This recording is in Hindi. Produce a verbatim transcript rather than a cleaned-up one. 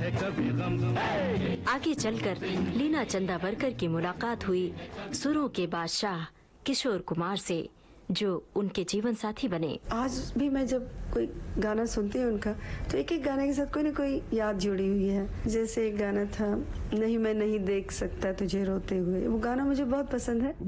आगे चलकर लीना चंदावरकर की मुलाकात हुई सुरों के बादशाह किशोर कुमार से, जो उनके जीवन साथी बने। आज भी मैं जब कोई गाना सुनती हूँ उनका, तो एक एक गाने के साथ कोई ना कोई याद जुड़ी हुई है। जैसे एक गाना था, नहीं मैं नहीं देख सकता तुझे रोते हुए, वो गाना मुझे बहुत पसंद है।